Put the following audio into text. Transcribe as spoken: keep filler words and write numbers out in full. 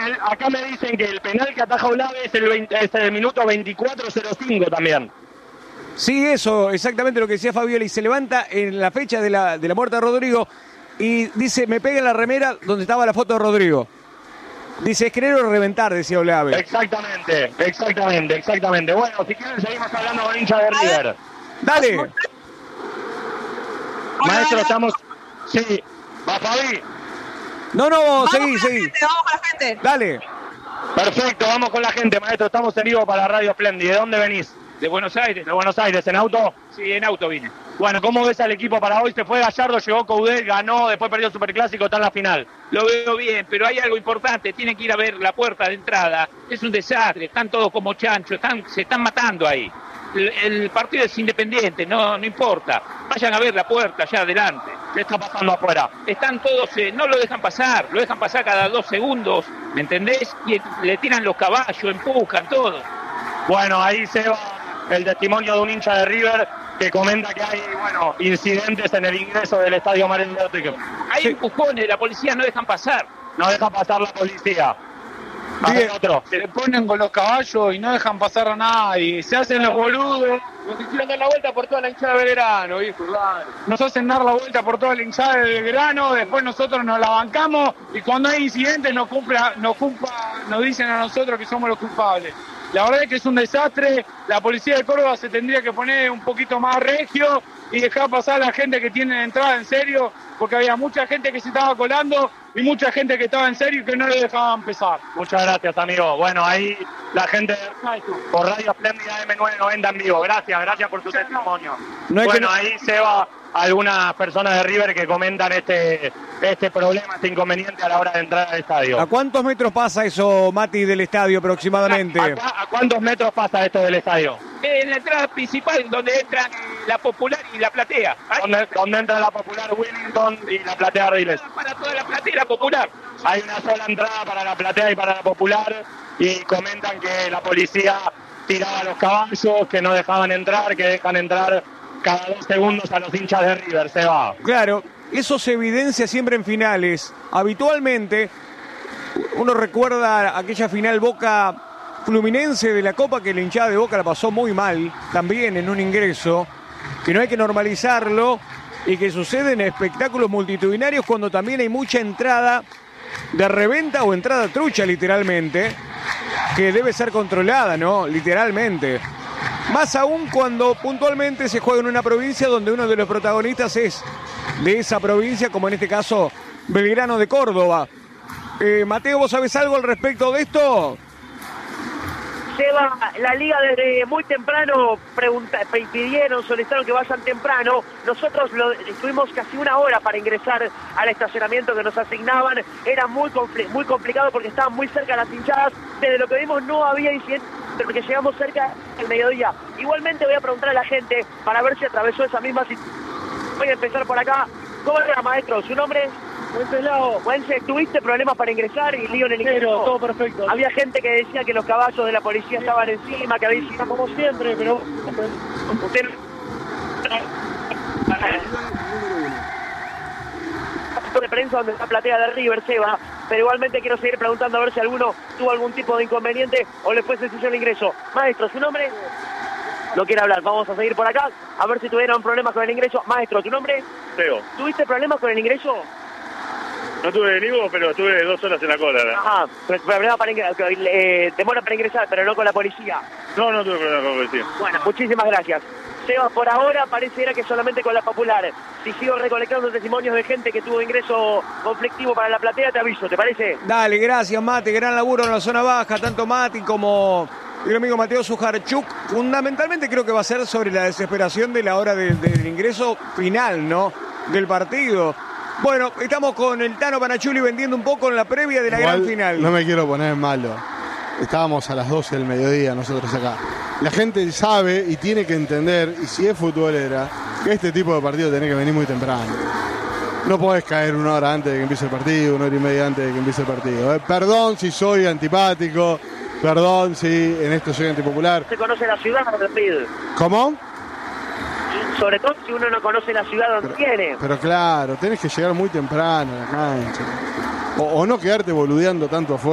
el, acá me dicen que el penal que ataja Olave es el, veinte, es el minuto veinticuatro cero cinco también. Sí, eso, exactamente lo que decía Fabiola, y se levanta en la fecha de la, de la muerte de Rodrigo y dice, me pega en la remera donde estaba la foto de Rodrigo. Dice, es querer o reventar, decía Olave. Exactamente, exactamente, exactamente. Bueno, si quieren seguimos hablando con hincha de River. Dale. Maestro, estamos... Sí, va Fabi. No, no, Vamos seguí, con seguí. la gente, vamos con la gente. Dale. Perfecto, vamos con la gente, maestro. Estamos en vivo para Radio Splendid. ¿De dónde venís? De Buenos Aires. ¿De Buenos Aires, en auto? Sí, en auto vine. Bueno, ¿cómo ves al equipo para hoy? Se fue Gallardo, llegó Coudet, ganó, después perdió el Superclásico, está en la final. Lo veo bien, pero hay algo importante. Tienen que ir a ver la puerta de entrada. Es un desastre. Están todos como chanchos. Están, se están matando ahí. El, el partido es independiente, no, no importa. Vayan a ver la puerta allá adelante. ¿Qué está pasando afuera? Están todos, eh, no lo dejan pasar. Lo dejan pasar cada dos segundos. ¿Me entendés? Y le tiran los caballos, empujan, todo. Bueno, ahí se va el testimonio de un hincha de River que comenta que hay, bueno, incidentes en el ingreso del estadio Mario Ortega. Hay Sí. empujones, la policía no dejan pasar. No deja pasar la policía. A ver, otro. Se le ponen con los caballos y no dejan pasar a nadie. Se hacen los boludos. Nos hicieron dar la vuelta por toda la hinchada de Belgrano, hijo, claro. Nos hacen dar la vuelta por toda la hinchada de Belgrano. Después nosotros nos la bancamos. Y cuando hay incidentes nos, cumpla, nos, culpa, nos dicen a nosotros que somos los culpables. La verdad es que es un desastre. La policía de Córdoba se tendría que poner un poquito más regio y dejar pasar a la gente que tiene entrada en serio, porque había mucha gente que se estaba colando y mucha gente que estaba en serio y que no le dejaban empezar. Muchas gracias, amigo. Bueno, ahí la gente por Radio Espléndida M novecientos noventa en vivo. Gracias, gracias por tu testimonio. No es que bueno, no- ahí se va algunas personas de River que comentan este, este problema, este inconveniente a la hora de entrar al estadio. ¿A cuántos metros pasa eso, Mati, del estadio aproximadamente? ¿A, a- a cuántos metros pasa esto del estadio? En la entrada principal, donde entran la Popular y la Platea. Ahí, ¿Dónde, dónde entra la Popular Willington y la Platea Riles? para toda la Platea y la Popular. Hay una sola entrada para la Platea y para la Popular y comentan que la policía tiraba los caballos, que no dejaban entrar, que dejan entrar cada dos segundos a los hinchas de River. Se va. Claro, eso se evidencia siempre en finales. Habitualmente, uno recuerda aquella final Boca Fluminense de la Copa, que la hinchada de Boca la pasó muy mal, también en un ingreso, que no hay que normalizarlo, y que sucede en espectáculos multitudinarios cuando también hay mucha entrada de reventa o entrada trucha, literalmente, que debe ser controlada, ¿no? Literalmente. Más aún cuando puntualmente se juega en una provincia donde uno de los protagonistas es de esa provincia, como en este caso Belgrano de Córdoba. Eh, Mateo, ¿vos sabés algo al respecto de esto? Lleva la liga desde muy temprano, pregunta, pidieron, solicitaron que vayan temprano. Nosotros lo, estuvimos casi una hora para ingresar al estacionamiento que nos asignaban. Era muy, compli- muy complicado porque estaban muy cerca las hinchadas. Desde lo que vimos no había incidentes porque llegamos cerca del mediodía. Igualmente voy a preguntar a la gente para ver si atravesó esa misma situación. Voy a empezar por acá. ¿Cómo era, maestro? ¿Su nombre? Wenceslao. Wences, ¿tuviste problemas para ingresar y lío en el ingreso? Todo perfecto. Había gente que decía que los caballos de la policía estaban encima, que había incidentes. Como siempre, pero... Usted... de prensa donde está Platea de River, Seba, pero igualmente quiero seguir preguntando a ver si alguno tuvo algún tipo de inconveniente o le fue sencillo el ingreso. Maestro, ¿su nombre? No quiere hablar, vamos a seguir por acá, a ver si tuvieron problemas con el ingreso. Maestro, ¿tu nombre? Teo. ¿Tuviste problemas con el ingreso? No tuve ningún, pero tuve dos horas en la cola. ¿verdad? Ajá, problema para ingresar, eh, demora para ingresar, pero no con la policía. No, no tuve problema con la policía. Bueno, muchísimas gracias. Seba, por ahora pareciera que solamente con la Popular. Si sigo recolectando testimonios de gente que tuvo ingreso conflictivo para la Platea, te aviso, ¿te parece? Dale, gracias, Mate. Gran laburo en la zona baja, tanto Mati como el amigo Mateo Sujarchuk. Fundamentalmente creo que va a ser sobre la desesperación de la hora de- del ingreso final, ¿no? Del partido. Bueno, estamos con el Tano Panachuli vendiendo un poco en la previa de la Igual, gran final. No me quiero poner malo. Estábamos a las doce del mediodía nosotros acá. La gente sabe y tiene que entender, y si es futbolera, que este tipo de partido tiene que venir muy temprano. No podés caer una hora antes de que empiece el partido, una hora y media antes de que empiece el partido. Eh, Perdón si soy antipático, perdón si en esto soy antipopular. Se conoce la ciudad, David. ¿Cómo? Sobre todo si uno no conoce la ciudad donde viene. Pero claro, tenés que llegar muy temprano a la cancha. O, o no quedarte boludeando tanto afuera.